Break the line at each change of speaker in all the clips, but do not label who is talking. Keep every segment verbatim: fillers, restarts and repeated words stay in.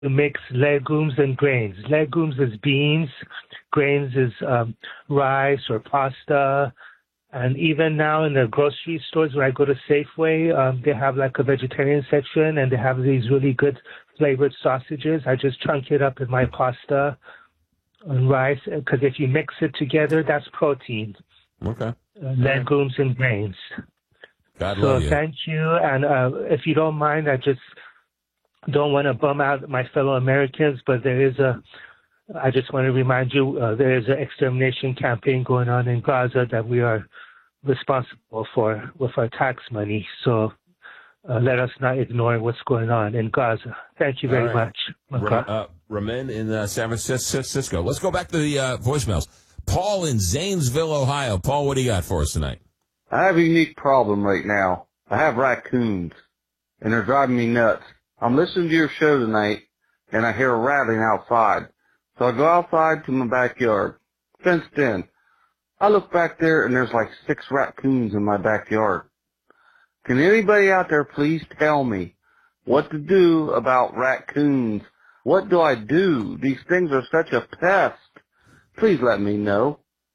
mix legumes and grains. Legumes is beans, grains is um, rice or pasta. And even now in the grocery stores, when I go to Safeway, um, they have like a vegetarian section, and they have these really good flavored sausages. I just chunk it up in my pasta and rice, because if you mix it together, that's protein.
Okay.
Uh, legumes and grains.
God
so
love you.
Thank you. And uh, if you don't mind, I just don't want to bum out my fellow Americans, but there is a, I just want to remind you, uh, there is an extermination campaign going on in Gaza that we are responsible for with our tax money. So uh, let us not ignore what's going on in Gaza. Thank you very
All right.
much.
Ra- uh, Ramin in uh, San Francisco. Let's go back to the uh, voicemails. Paul in Zanesville, Ohio. Paul, what do you got for us tonight?
I have a unique problem right now. I have raccoons, and they're driving me nuts. I'm listening to your show tonight, and I hear a rattling outside. So I go outside to my backyard, fenced in. I look back there, and there's like six raccoons in my backyard. Can anybody out there please tell me what to do about raccoons? What do I do? These things are such a pest. Please let me know.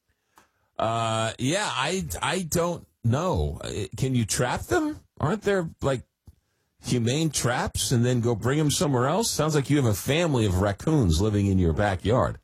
Uh, yeah, I, I don't know. Can you trap them? Aren't there, like, humane traps and then go bring them somewhere else? Sounds like you have a family of raccoons living in your backyard.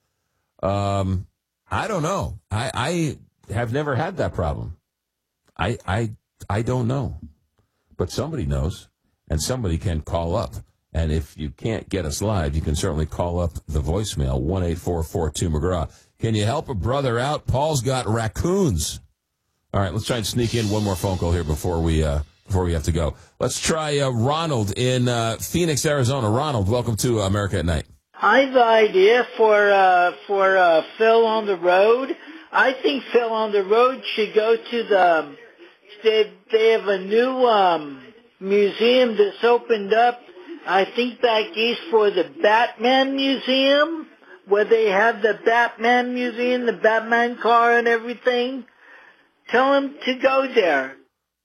Um, I don't know. I, I have never had that problem. I, I, I don't know. But somebody knows, and somebody can call up. And if you can't get us live, you can certainly call up the voicemail, one eight four four two McGraw. Can you help a brother out? Paul's got raccoons. All right, let's try and sneak in one more phone call here before we uh, before we have to go. Let's try uh, Ronald in uh, Phoenix, Arizona. Ronald, welcome to America at Night.
I have the idea for uh, for uh, Phil on the Road. I think Phil on the Road should go to the. They they have a new um, museum that's opened up. I think back east for the Batman Museum, where they have the Batman Museum, the Batman car and everything. Tell him to go there.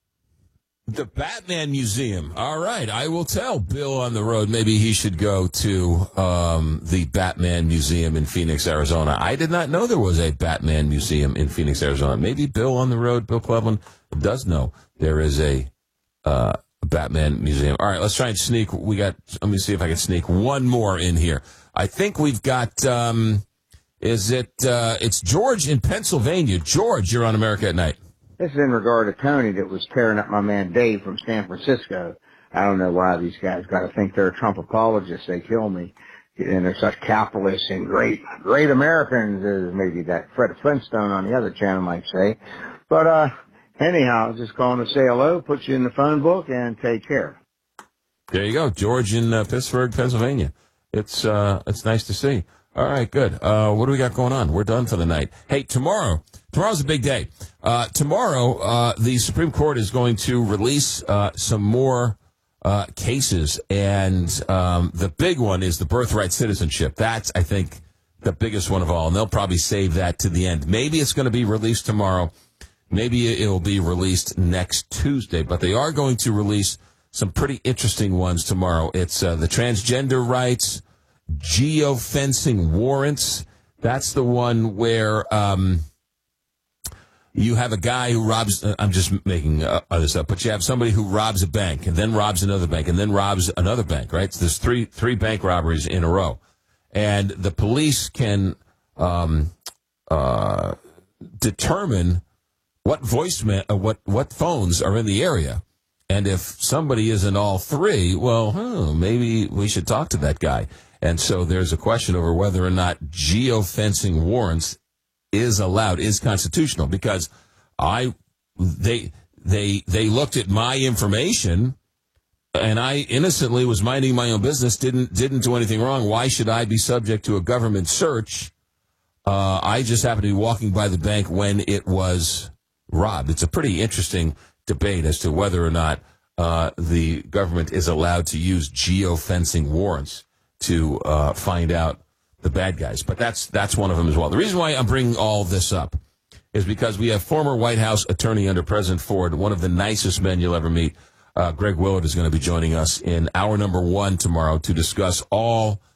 The Batman Museum. All right. I will tell Bill on the Road maybe he should go to um, the Batman Museum in Phoenix, Arizona. I did not know there was a Batman Museum in Phoenix, Arizona. Maybe Bill on the Road, Bill Cleveland, does know there is a uh, Batman Museum. All right. Let's try and sneak. We got, let me see if I can sneak one more in here. I think we've got, um, is it, uh, it's George in Pennsylvania. George, you're on America at Night.
This is in regard to Tony that was tearing up my man Dave from San Francisco. I don't know why these guys got to think they're Trump apologists. They kill me. And they're such capitalists and great, great Americans, as maybe that Fred Flintstone on the other channel might say. But, uh, anyhow, I was just calling to say hello, put you in the phone book, and take care.
There you go. George in uh, Pittsburgh, Pennsylvania. It's, uh, it's nice to see. All right, good. Uh, what do we got going on? We're done for the night. Hey, tomorrow, tomorrow's a big day. Uh, tomorrow, uh, the Supreme Court is going to release, uh, some more, uh, cases. And, um, the big one is the birthright citizenship. That's, I think, the biggest one of all. And they'll probably save that to the end. Maybe it's going to be released tomorrow. Maybe it'll be released next Tuesday. But they are going to release some pretty interesting ones tomorrow. It's, uh, the transgender rights, geofencing warrants. That's the one where um, you have a guy who robs, uh, I'm just making uh, this up, but you have somebody who robs a bank and then robs another bank and then robs another bank, right? So there's three three bank robberies in a row. And the police can um, uh, determine what voicemail, uh, what, what phones are in the area. And if somebody is in all three, well, huh, maybe we should talk to that guy. And so there's a question over whether or not geofencing warrants is allowed, is constitutional, because I, they, they, they looked at my information and I innocently was minding my own business, didn't, didn't do anything wrong. Why should I be subject to a government search? Uh, I just happened to be walking by the bank when it was robbed. It's a pretty interesting debate as to whether or not, uh, the government is allowed to use geofencing warrants to uh, find out the bad guys. But that's that's one of them as well. The reason why I'm bringing all this up is because we have former White House attorney under President Ford, one of the nicest men you'll ever meet, Uh, Greg Willard is going to be joining us in hour number one tomorrow to discuss all